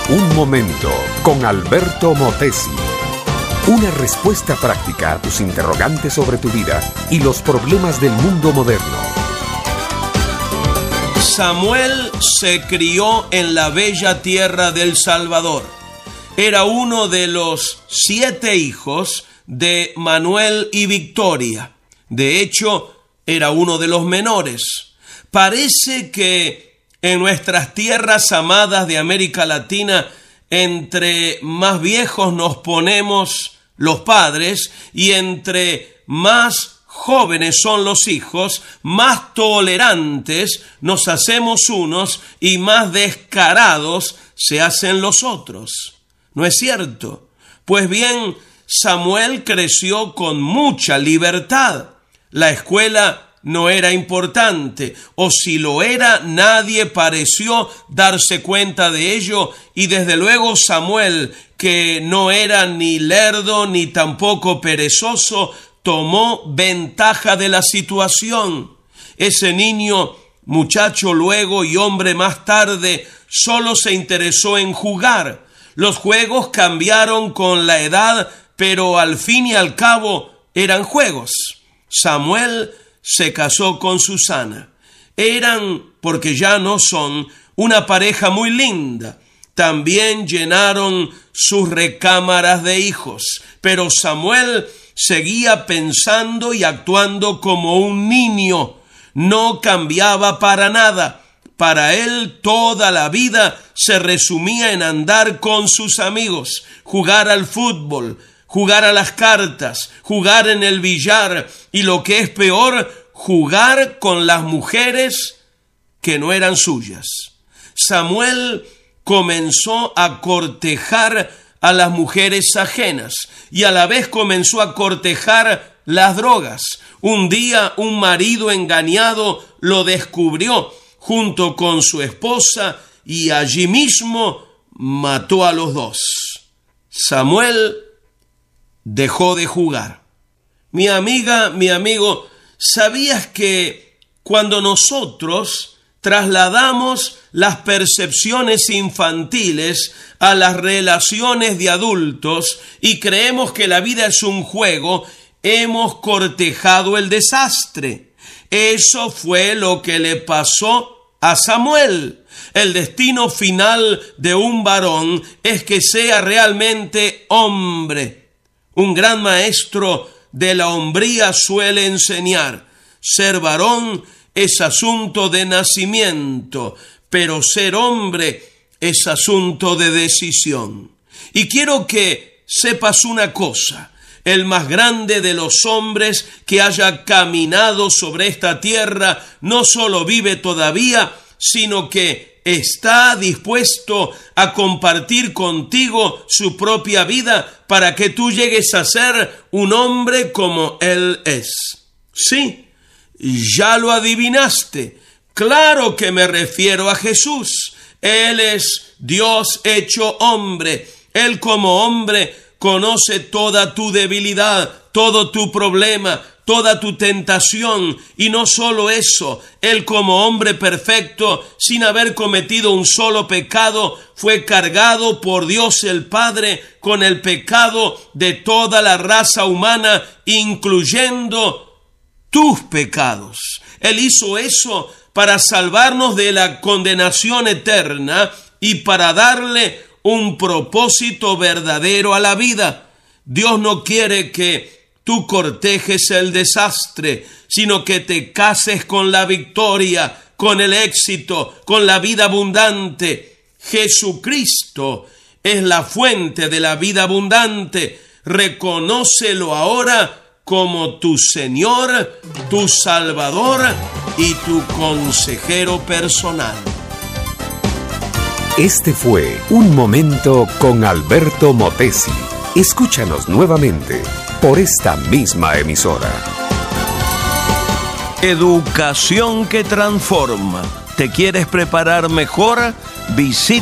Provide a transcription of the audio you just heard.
Un momento con Alberto Motesi. Una respuesta práctica a tus interrogantes sobre tu vida y los problemas del mundo moderno. Samuel se crió en la bella tierra del Salvador. Era uno de los 7 hijos de Manuel y Victoria. De hecho, era uno de los menores. Parece que en nuestras tierras amadas de América Latina, entre más viejos nos ponemos los padres y entre más jóvenes son los hijos, más tolerantes nos hacemos unos y más descarados se hacen los otros. ¿No es cierto? Pues bien, Samuel creció con mucha libertad. La escuela no era importante, o si lo era, nadie pareció darse cuenta de ello, y desde luego Samuel, que no era ni lerdo ni tampoco perezoso, tomó ventaja de la situación. Ese niño, muchacho luego y hombre más tarde, solo se interesó en jugar. Los juegos cambiaron con la edad, pero al fin y al cabo eran juegos. Samuel se casó con Susana. Eran, porque ya no son, una pareja muy linda. También llenaron sus recámaras de hijos, pero Samuel seguía pensando y actuando como un niño. No cambiaba para nada. Para él toda la vida se resumía en andar con sus amigos, jugar al fútbol, jugar a las cartas, jugar en el billar y, lo que es peor, jugar con las mujeres que no eran suyas. Samuel comenzó a cortejar a las mujeres ajenas y a la vez comenzó a cortejar las drogas. Un día un marido engañado lo descubrió junto con su esposa y allí mismo mató a los dos. Samuel dejó de jugar. Mi amiga, mi amigo, ¿sabías que cuando nosotros trasladamos las percepciones infantiles a las relaciones de adultos y creemos que la vida es un juego, hemos cortejado el desastre? Eso fue lo que le pasó a Samuel. El destino final de un varón es que sea realmente hombre. Un gran maestro de la hombría suele enseñar: ser varón es asunto de nacimiento, pero ser hombre es asunto de decisión. Y quiero que sepas una cosa: el más grande de los hombres que haya caminado sobre esta tierra no solo vive todavía, sino que está dispuesto a compartir contigo su propia vida para que tú llegues a ser un hombre como él es. Sí, ya lo adivinaste. Claro que me refiero a Jesús. Él es Dios hecho hombre. Él como hombre conoce toda tu debilidad, todo tu problema, toda tu tentación, y no solo eso, Él como hombre perfecto, sin haber cometido un solo pecado, fue cargado por Dios el Padre con el pecado de toda la raza humana, incluyendo tus pecados. Él hizo eso para salvarnos de la condenación eterna y para darle un propósito verdadero a la vida. Dios no quiere que tú cortejes el desastre, sino que te cases con la victoria, con el éxito, con la vida abundante. Jesucristo es la fuente de la vida abundante. Reconócelo ahora como tu Señor, tu Salvador y tu consejero personal. Este fue Un Momento con Alberto Motesi. Escúchanos nuevamente por esta misma emisora. Educación que transforma. ¿Te quieres preparar mejor? Visita